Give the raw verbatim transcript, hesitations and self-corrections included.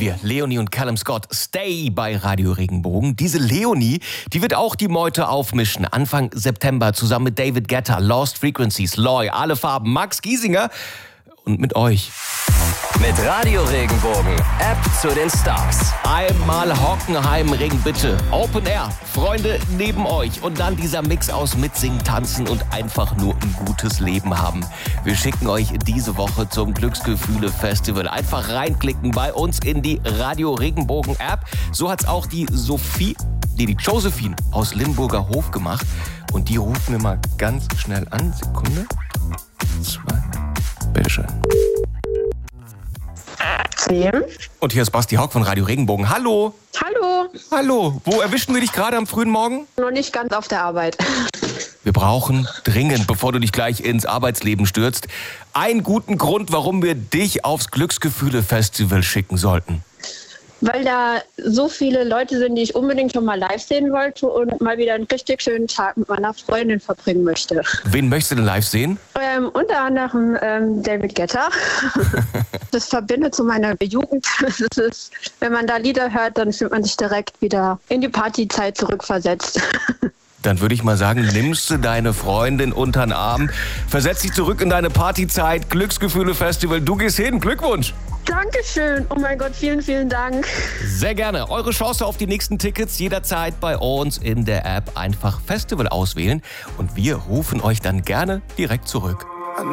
wir. Leonie und Callum Scott, Stay bei Radio Regenbogen. Diese Leonie, die wird auch die Meute aufmischen. Anfang September zusammen mit David Guetta, Lost Frequencies, Loy, Alle Farben, Max Giesinger und mit euch. Mit Radio Regenbogen, App zu den Stars. Einmal Hockenheim Ring bitte. Open Air, Freunde neben euch. Und dann dieser Mix aus Mitsingen, Tanzen und einfach nur ein gutes Leben haben. Wir schicken euch diese Woche zum Glücksgefühle Festival. Einfach reinklicken bei uns in die Radio Regenbogen App. So hat's auch die Sophie, die, die Josephine aus Limburger Hof gemacht. Und die rufen wir mal ganz schnell an. Sekunde. Zwei. Bitteschön. Und hier ist Basti Hauck von Radio Regenbogen. Hallo. Hallo. Hallo. Wo erwischen wir dich gerade am frühen Morgen? Noch nicht ganz auf der Arbeit. Wir brauchen dringend, bevor du dich gleich ins Arbeitsleben stürzt, einen guten Grund, warum wir dich aufs Glücksgefühle-Festival schicken sollten. Weil da so viele Leute sind, die ich unbedingt schon mal live sehen wollte und mal wieder einen richtig schönen Tag mit meiner Freundin verbringen möchte. Wen möchtest du denn live sehen? Ähm, unter anderem ähm, David Guetta. Das verbindet zu meiner Jugend. Das ist, wenn man da Lieder hört, dann fühlt man sich direkt wieder in die Partyzeit zurückversetzt. Dann würde ich mal sagen, nimmst du deine Freundin unter den Arm, versetz dich zurück in deine Partyzeit, Glücksgefühle-Festival, du gehst hin, Glückwunsch! Dankeschön, oh mein Gott, vielen, vielen Dank. Sehr gerne. Eure Chance auf die nächsten Tickets jederzeit bei uns in der App. Einfach Festival auswählen und wir rufen euch dann gerne direkt zurück.